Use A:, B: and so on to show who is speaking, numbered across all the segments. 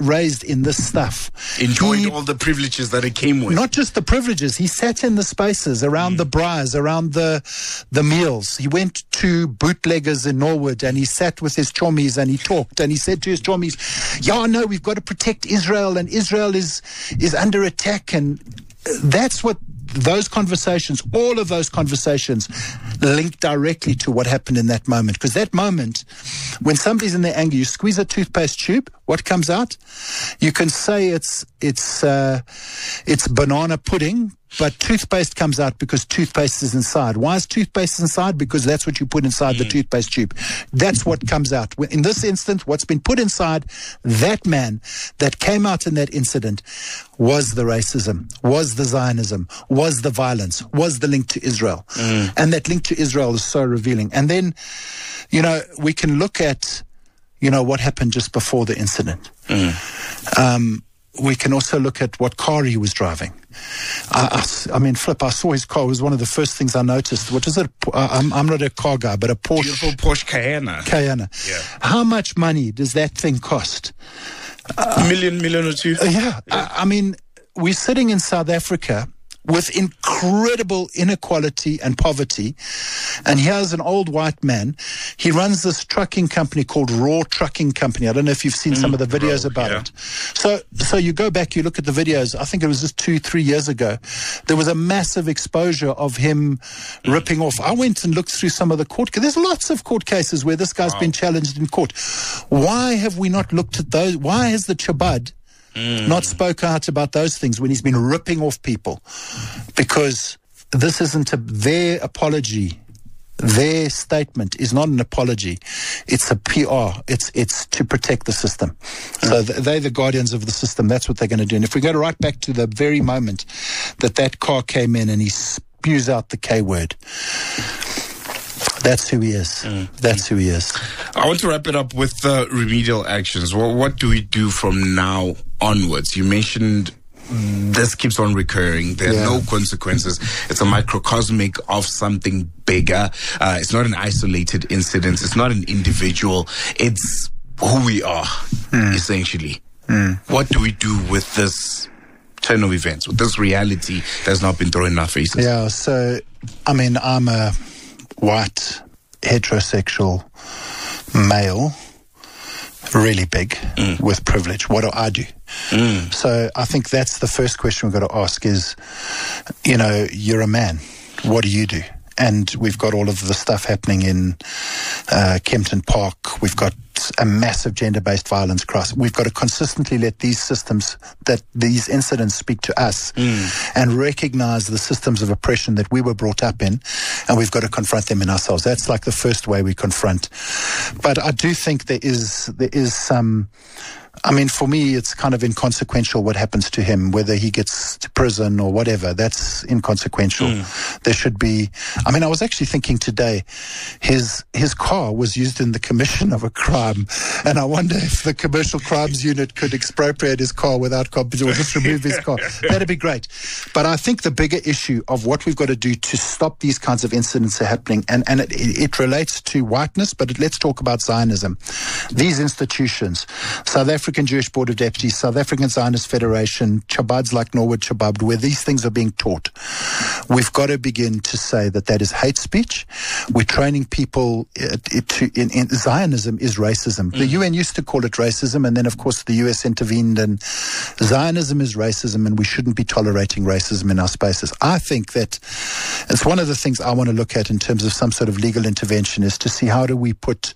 A: raised in this stuff.
B: Enjoyed all the privileges that it came with.
A: Not just the privileges. He sat in the spaces around the braais, around the meals. He went to bootleggers in Norwood and he sat with his chommies and he talked and he said to his chommies, yeah, no, we've got to protect Israel and Israel is under attack. And that's what those conversations, all of those conversations link directly to what happened in that moment. Because that moment, when somebody's in their anger, you squeeze a toothpaste tube, what comes out? You can say it's banana pudding, but toothpaste comes out because toothpaste is inside. Why is toothpaste inside? Because that's what you put inside the toothpaste tube. That's what comes out. In this instance, what's been put inside that man that came out in that incident was the racism, was the Zionism, was the violence, was the link to Israel. And that link to Israel is so revealing. And then, we can look at, what happened just before the incident. We can also look at what car he was driving. I mean, Flip, I saw his car. It was one of the first things I noticed. What is it? I'm not a car guy, but a Porsche.
B: Beautiful Porsche Cayenne.
A: Cayenne. Yeah. How much money does that thing cost?
B: Million or two?
A: Yeah. I mean, we're sitting in South Africa with incredible inequality and poverty. And here's an old white man. He runs this trucking company called Raw Trucking Company. I don't know if you've seen some of the videos about it. So you go back, you look at the videos. I think it was just 2-3 years ago. There was a massive exposure of him ripping off. I went and looked through some of the court cases. There's lots of court cases where this guy's been challenged in court. Why have we not looked at those? Why has the Chabad not spoke out about those things when he's been ripping off people? Because this isn't their apology. Their statement is not an apology. It's a PR. It's to protect the system. So they're the guardians of the system. That's what they're going to do. And if we go right back to the very moment that car came in and he spews out the K word, that's who he is. That's who he is.
B: I want to wrap it up with remedial actions. What do we do from now onwards? You mentioned this keeps on recurring. There are no consequences. It's a microcosmic of something bigger. It's not an isolated incident. It's not an individual. It's who we are, essentially. What do we do with this turn of events, with this reality that's not been thrown in our faces?
A: Yeah, so, I mean, I'm a white, heterosexual male, really big, with privilege. What do I do? So I think that's the first question we've got to ask is, you're a man. What do you do? And we've got all of the stuff happening in Kempton Park. We've got a massive gender-based violence crisis. We've got to consistently let these incidents speak to us and recognize the systems of oppression that we were brought up in, and we've got to confront them in ourselves. That's like the first way we confront. But I do think there is some... I mean, for me, it's kind of inconsequential what happens to him, whether he gets to prison or whatever. That's inconsequential. There should be... I mean, I was actually thinking today, his car was used in the commission of a crime, and I wonder if the Commercial Crimes Unit could expropriate his car without compensation or just remove his car. That'd be great. But I think the bigger issue of what we've got to do to stop these kinds of incidents are happening, and it relates to whiteness, but let's talk about Zionism. These institutions, South African Jewish Board of Deputies, South African Zionist Federation, Chabads like Norwood Chabad, where these things are being taught, we've got to begin to say that is hate speech. We're training people in Zionism is racism. The UN used to call it racism, and then of course the US intervened, and Zionism is racism, and we shouldn't be tolerating racism in our spaces. I think that it's one of the things I want to look at in terms of some sort of legal intervention, is to see how do we put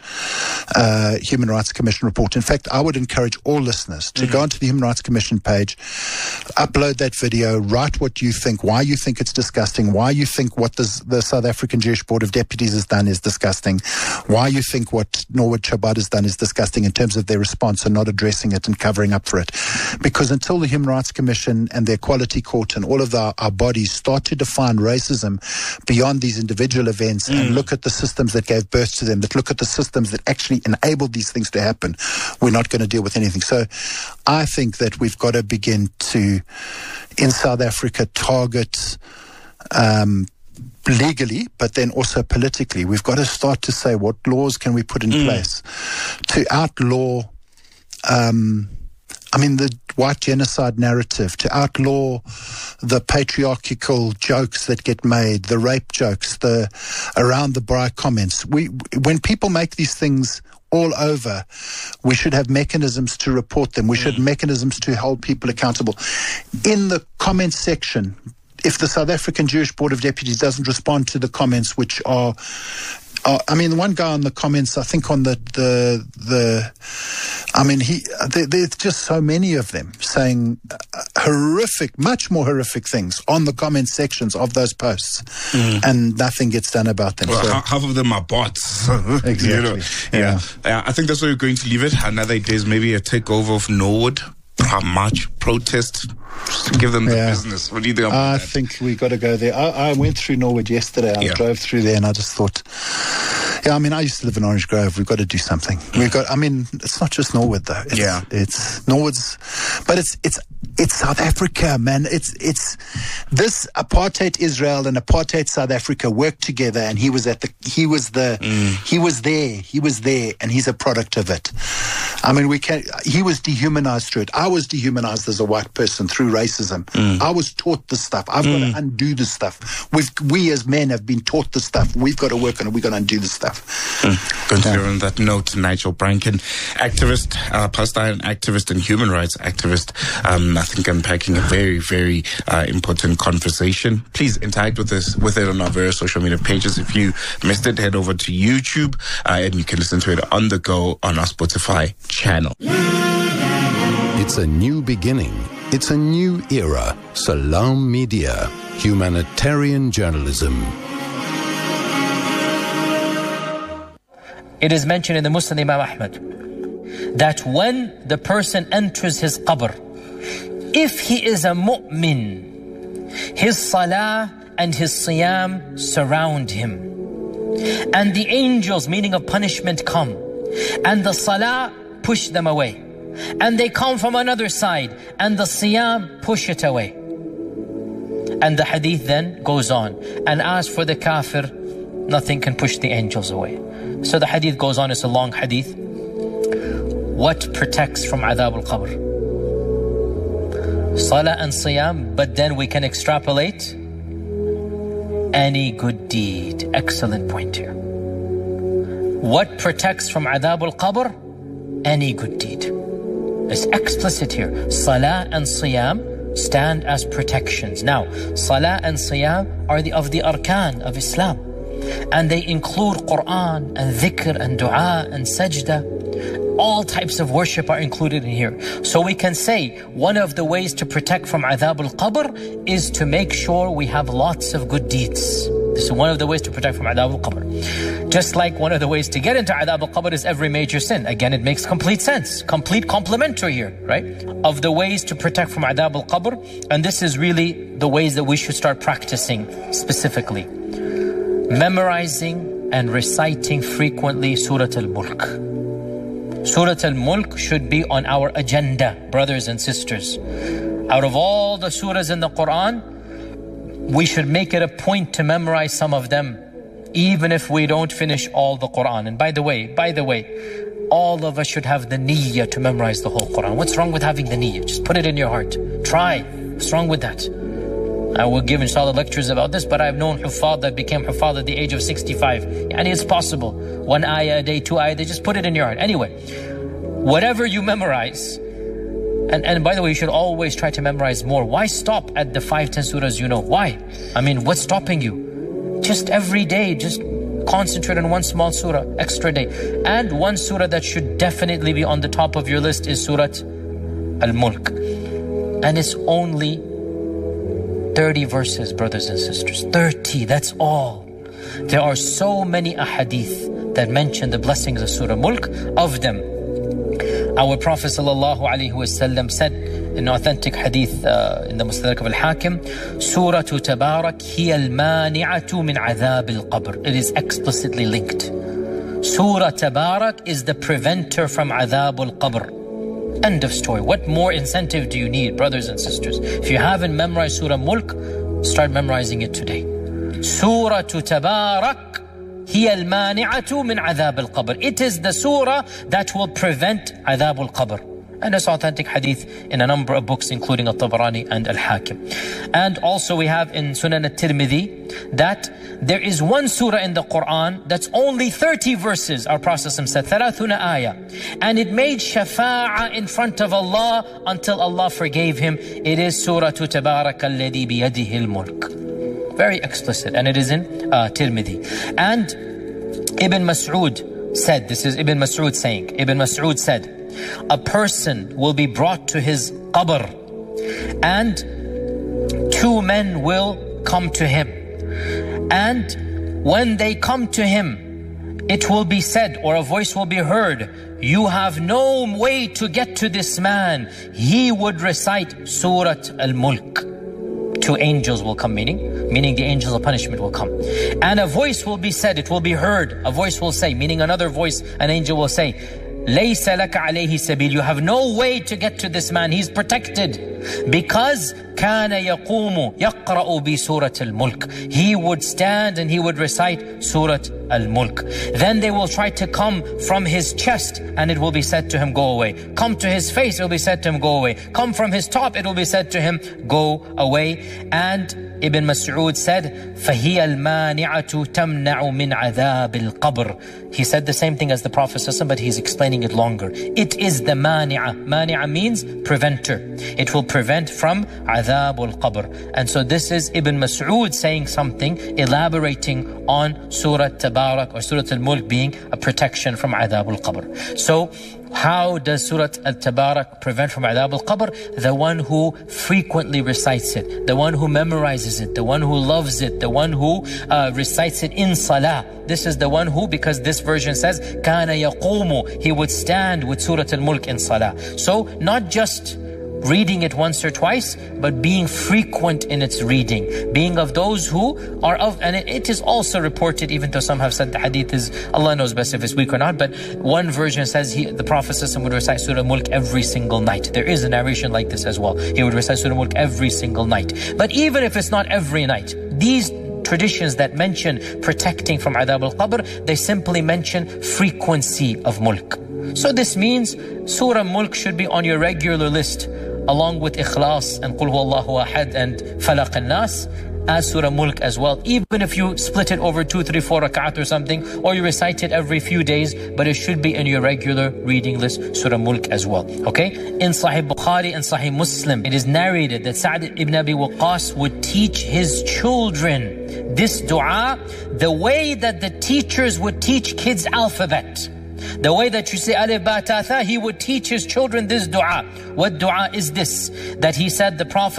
A: Human Rights Commission report. In fact, I would encourage all listeners to go onto the Human Rights Commission page, upload that video, write what you think, why you think it's disgusting, why you think what the South African Jewish Board of Deputies has done is disgusting, why you think what Norwood Chabad has done is disgusting in terms of their response and not addressing it and covering up for it. Because until the Human Rights Commission and the Equality Court and all of our bodies start to define racism beyond these individual events and look at the systems that gave birth to them, that look at the systems that actually enabled these things to happen, we're not going to deal with anything. So I think that we've got to begin to, in South Africa, target legally, but then also politically. We've got to start to say, what laws can we put in place to outlaw the white genocide narrative, to outlaw the patriarchal jokes that get made, the rape jokes, the around the braai comments. When people make these things all over, we should have mechanisms to report them. We should have mechanisms to hold people accountable. In the comments section, if the South African Jewish Board of Deputies doesn't respond to the comments, which are the one guy on the comments, I think on there's just so many of them saying horrific, much more horrific things on the comment sections of those posts, and nothing gets done about them.
B: Well, so half of them are bots.
A: Exactly.
B: Yeah. I think that's where we're going to leave it. Another idea is maybe a takeover of Norwood, march, protest. Give them the business. What do you think about that?
A: I think we got to go there. I went through Norwood yesterday. I drove through there and I just thought, I used to live in Orange Grove. We've got to do something. It's not just Norwood though. It's Norwood's, but it's South Africa, man. It's this apartheid Israel and apartheid South Africa worked together, and he was there, and he's a product of it. He was dehumanized through it. I was dehumanized as a white person through racism. I was taught this stuff. I've got to undo this stuff. We as men have been taught this stuff. We've got to work on it. We've got to undo this stuff.
B: Considering on that note, Nigel Branken, activist, Palestine activist and human rights activist, I think unpacking a very, very important conversation. Please interact with it on our various social media pages. If you missed it, head over to YouTube and you can listen to it on the go on our Spotify channel.
C: It's a new beginning. It's a new era. Salam Media, humanitarian journalism.
D: It is mentioned in the Musnad Imam Ahmad that when the person enters his qabr, if he is a mu'min, his salah and his siyam surround him. And the angels, meaning of punishment, come. And the salah push them away. And they come from another side. And the siyam push it away. And the hadith then goes on. And as for the kafir, nothing can push the angels away. So the hadith goes on. It's a long hadith. What protects from adhab al-qabr? Salah and siyam. But then we can extrapolate any good deed. Excellent point here. What protects from adhab al-qabr? Any good deed. It's explicit here. Salah and siyam stand as protections. Now, salah and siyam are of the arkan of Islam. And they include Quran and dhikr and dua and sajda. All types of worship are included in here. So we can say one of the ways to protect from adhab al-qabr is to make sure we have lots of good deeds. This is one of the ways to protect from adhab al-qabr. Just like one of the ways to get into adhab al-qabr is every major sin. Again, it makes complete sense. Complete complementary here, right? Of the ways to protect from adhab al-qabr. And this is really the ways that we should start practicing specifically. Memorizing and reciting frequently Surah Al-Mulk. Surah Al-Mulk should be on our agenda, brothers and sisters. Out of all the surahs in the Quran, we should make it a point to memorize some of them, even if we don't finish all the Quran. And by the way, all of us should have the niyyah to memorize the whole Quran. What's wrong with having the niyyah? Just put it in your heart. Try. What's wrong with that? I will give inshallah lectures about this, but I've known huffaz that became huffaz at the age of 65. And it's possible. 1 ayah a day, 2 ayah a day, just put it in your heart. Anyway, whatever you memorize, and by the way, you should always try to memorize more. Why stop at the 5-10 surahs you know? Why? What's stopping you? Just every day, just concentrate on one small surah, extra day. And one surah that should definitely be on the top of your list is Surah Al-Mulk. And it's only 30 verses, brothers and sisters. 30, that's all. There are so many ahadith that mention the blessings of Surah Mulk. Of them, our Prophet ﷺ said in authentic hadith in the Mustadrak of Al-Hakim, Surah Tabarak hiya al-mani'atu min adhab al-qabr. It is explicitly linked. Surah Tabarak is the preventer from adhab al-qabr. End of story. What more incentive do you need, brothers and sisters? If you haven't memorized Surah Mulk, start memorizing it today. Surah Tabarak hiya al-mani'atu min adhab al-qabr. It is the surah that will prevent adhab al-qabr. And it's authentic hadith in a number of books, including Al-Tabarani and Al-Hakim. And also we have in Sunan Al-Tirmidhi that there is one surah in the Quran that's only 30 verses. Our Prophet said, 30 ayah. And it made shafa'ah in front of Allah until Allah forgave him. It is Surah Tabaraka alladhi biyadihi al-mulk. Very explicit. And it is in Tirmidhi. And Ibn Mas'ud said, this is Ibn Mas'ud saying, Ibn Mas'ud said, a person will be brought to his qabr and two men will come to him. And when they come to him, it will be said, or a voice will be heard, you have no way to get to this man. He would recite Surat Al-Mulk. Two angels will come, meaning the angels of punishment will come. And a voice will be said, it will be heard. A voice will say, meaning another voice, an angel will say, لَيْسَ لَكَ عَلَيْهِ سَبِيلٌ. You have no way to get to this man. He's protected. Because كَانَ يَقُومُ يَقْرَأُ بِسُورَةِ الْمُلْكِ. He would stand and he would recite Surat Al-Mulk. Then they will try to come from his chest and it will be said to him, go away. Come to his face, it will be said to him, go away. Come from his top, it will be said to him, go away. And Ibn Mas'ud said, فَهِيَ الْمَانِعَةُ تَمْنَعُ مِنْ عَذَابِ الْقَبْرِ. He said the same thing as the Prophet ﷺ, but he's explaining it longer. It is the mani'ah. Mani'ah means preventer. It will prevent from عذاب القبر. And so this is Ibn Mas'ud saying something, elaborating on Surah Tabarak or Surah Al-Mulk being a protection from عذاب القبر. So how does Surah Al-Tabarak prevent from Adhab al-Qabr? The one who frequently recites it, the one who memorizes it, the one who loves it, the one who recites it in Salah. This is the one who, because this version says, كَانَ يَقُومُ. He would stand with Surah Al-Mulk in Salah. So not just reading it once or twice, but being frequent in its reading, being of those who are of, and it is also reported, even though some have said the hadith is, Allah knows best if it's weak or not, but one version says the Prophet would recite Surah Mulk every single night. There is a narration like this as well. He would recite Surah Mulk every single night. But even if it's not every night, these traditions that mention protecting from Adhab al-Qabr, they simply mention frequency of Mulk. So this means Surah Mulk should be on your regular list, along with Ikhlas and Qul Huwallahu Ahad and Falaq al-Nas, as Surah Mulk as well. Even if you split it over 2, 3, 4 rak'at or something, or you recite it every few days, but it should be in your regular reading list, Surah Mulk as well. Okay? In Sahih Bukhari and Sahih Muslim, it is narrated that Sa'd ibn Abi Waqqas would teach his children this dua the way that the teachers would teach kids alphabet. The way that you say Alif Ba Ta Tha, he would teach his children this dua. What dua is this? That he said the Prophet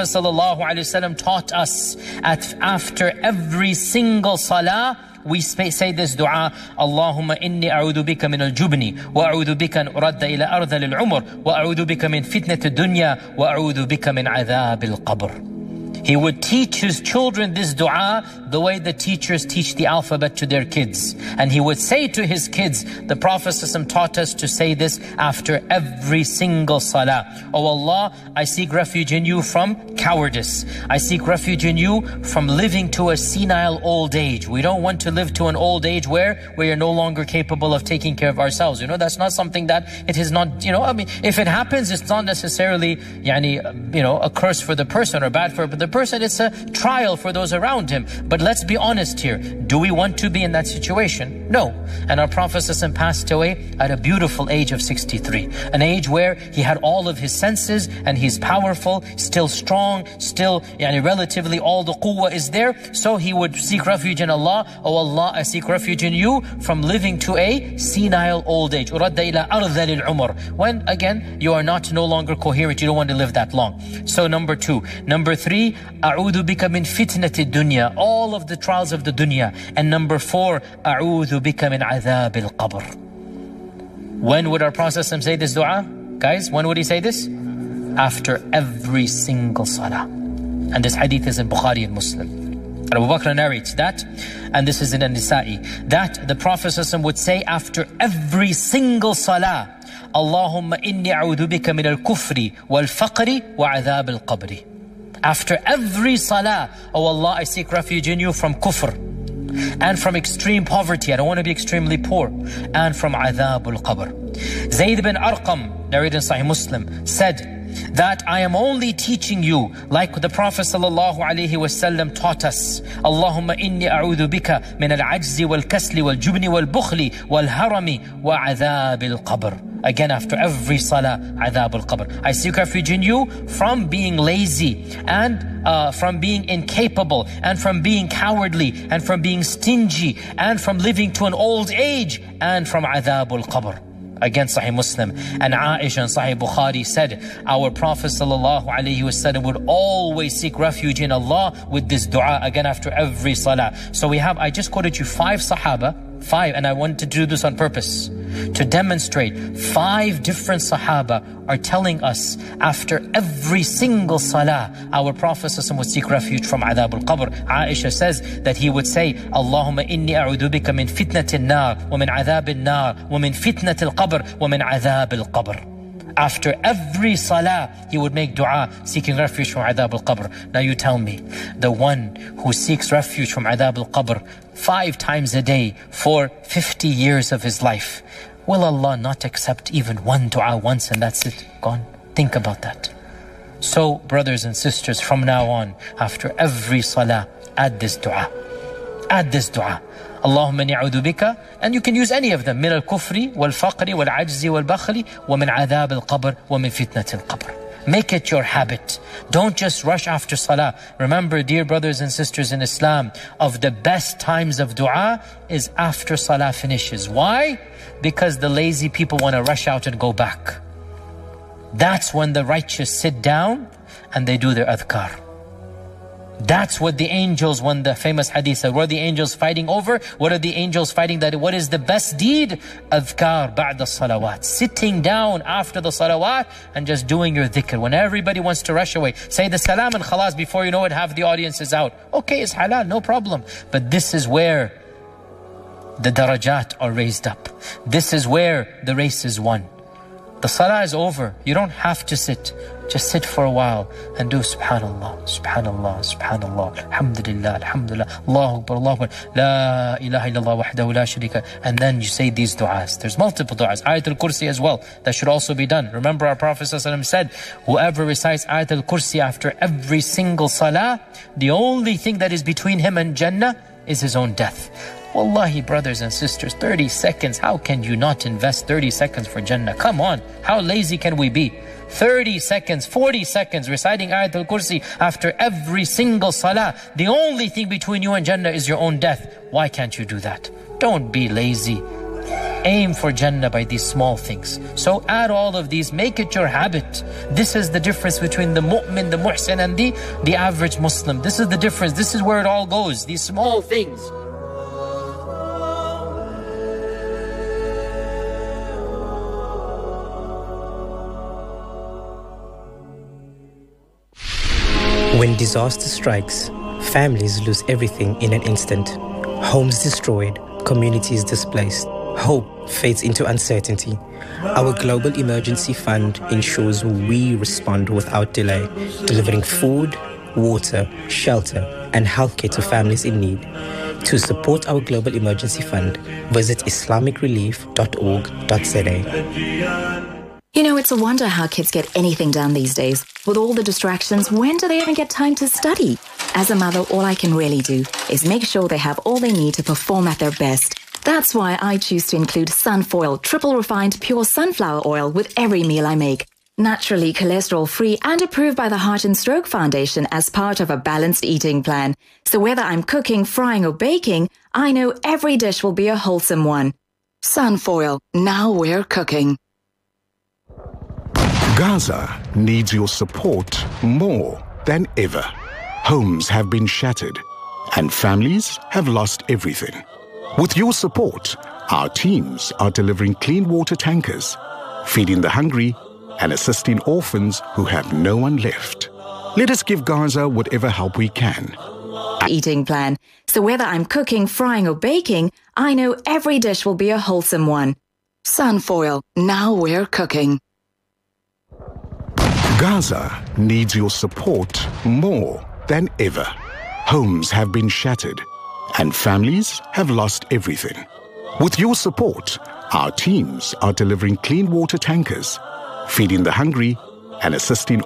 D: ﷺ taught us after every single salah, we say this dua, Allahumma inni a'udhu bika min al-jubni, wa a'udhu bika an uradda ila ardhal al-umr, wa a'udhu bika min fitnat al-dunya, wa a'udhu bika min adhab al-qabr. He would teach his children this dua the way the teachers teach the alphabet to their kids. And he would say to his kids, the Prophet ﷺ taught us to say this after every single salah. Oh Allah, I seek refuge in you from cowardice. I seek refuge in you from living to a senile old age. We don't want to live to an old age where we are no longer capable of taking care of ourselves. You know, that's not something that it is not, you know, I mean, if it happens, it's not necessarily, a curse for the person or bad for the person. It's a trial for those around him. But let's be honest here. Do we want to be in that situation? No. And our Prophet ﷺ passed away at a beautiful age of 63. An age where he had all of his senses and he's powerful, still strong, still relatively all the quwwah is there. So he would seek refuge in Allah. Oh Allah, I seek refuge in you from living to a senile old age. Uradda ila ardhal al-umr. When again, you are no longer coherent, you don't want to live that long. So number 2. Number 3, A'udhu bika min fitnati dunya, all of the trials of the dunya. And number 4, A'udhu bika min adhab al-qabr. When would our Prophet say this dua? Guys, when would he say this? After every single salah. And this hadith is in Bukhari and Muslim. Abu Bakr narrates that, and this is in An-Nisa'i, that the Prophet would say after every single salah, Allahumma inni a'udhu bika min al-kufri wal-faqri wa adhab al-qabri. After every salah, oh Allah, I seek refuge in you from kufr, and from extreme poverty. I don't want to be extremely poor. And from adhabul qabr. Zayd bin Arqam, narrated in Sahih Muslim, said that I am only teaching you like the Prophet ﷺ taught us. Allahumma inni a'udhu bika min al-ajzi wal-kasli wal-jubni wal-bukhli wal-harami wa adhabil qabr. Again, after every salah, adhabul qabr. I seek refuge in you from being lazy and from being incapable and from being cowardly and from being stingy and from living to an old age and from adhabul qabr. Again, Sahih Muslim. And Aisha and Sahih Bukhari said, our Prophet ﷺ would always seek refuge in Allah with this dua, again after every salah. So we have, I just quoted you 5 Sahaba, 5, and I wanted to do this on purpose to demonstrate 5 different Sahaba are telling us after every single salah, our Prophet ﷺ would seek refuge from adhab al-qabr. Aisha says that he would say, Allahumma inni a'udhu bika min fitnatil nar wa min adhab al-nar wa min fitnatil qabr wa min adhab al-qabr. After every salah, he would make dua seeking refuge from adhab al-qabr. Now you tell me, the one who seeks refuge from adhab al-qabr 5 times a day for 50 years of his life, will Allah not accept even one dua once and that's it, gone? Think about that. So, brothers and sisters, from now on, after every salah, add this dua. Add this dua. Allahumma inni a'udhu bika, and you can use any of them, min al-kufri, wal-faqri, wal-ajzi, wal-bakhli, wa min adhab al-qabr, wa min fitnat al-qabr. Make it your habit. Don't just rush after salah. Remember, dear brothers and sisters in Islam, of the best times of dua is after salah finishes. Why? Because the lazy people want to rush out and go back. That's when the righteous sit down and they do their adhkar. That's what the angels, when the famous hadith said, what are the angels fighting over? What are the angels fighting? That what is the best deed? Adhkar ba'da salawat. Sitting down after the salawat and just doing your dhikr. When everybody wants to rush away, say the salam and khalas, before you know it, half the audience is out. Okay, it's halal, no problem. But this is where the darajat are raised up. This is where the race is won. The salah is over. You don't have to sit. Just sit for a while and do subhanallah, subhanallah, subhanallah, alhamdulillah, alhamdulillah, Allahu Akbar, Allahu Akbar, la ilaha illallah wahdahu la sharika. And then you say these du'as. There's multiple du'as. Ayatul Kursi as well. That should also be done. Remember our Prophet ﷺ said, whoever recites Ayatul Kursi after every single salah, the only thing that is between him and Jannah is his own death. Wallahi, brothers and sisters, 30 seconds. How can you not invest 30 seconds for Jannah? Come on. How lazy can we be? 30 seconds, 40 seconds reciting Ayatul Kursi after every single salah. The only thing between you and Jannah is your own death. Why can't you do that? Don't be lazy. Aim for Jannah by these small things. So add all of these, make it your habit. This is the difference between the mu'min, the muhsin, and the average Muslim. This is the difference. This is where it all goes. These small things.
E: When disaster strikes, families lose everything in an instant. Homes destroyed, communities displaced. Hope fades into uncertainty. Our Global Emergency Fund ensures we respond without delay, delivering food, water, shelter, and healthcare to families in need. To support our Global Emergency Fund, visit islamicrelief.org.za.
F: You know, it's a wonder how kids get anything done these days. With all the distractions, when do they even get time to study? As a mother, all I can really do is make sure they have all they need to perform at their best. That's why I choose to include Sunfoil triple refined pure sunflower oil with every meal I make. Naturally cholesterol-free and approved by the Heart and Stroke Foundation as part of a balanced eating plan. So whether I'm cooking, frying or baking, I know every dish will be a wholesome one. Sunfoil, now we're cooking.
G: Gaza needs your support more than ever. Homes have been shattered and families have lost everything. With your support, our teams are delivering clean water tankers, feeding the hungry and assisting orphans who have no one left. Let us give Gaza whatever help we can.
F: Eating plan. So whether I'm cooking, frying or baking, I know every dish will be a wholesome one. Sunfoil, now we're cooking.
G: Gaza needs your support more than ever. Homes have been shattered and families have lost everything. With your support, our teams are delivering clean water tankers, feeding the hungry, and assisting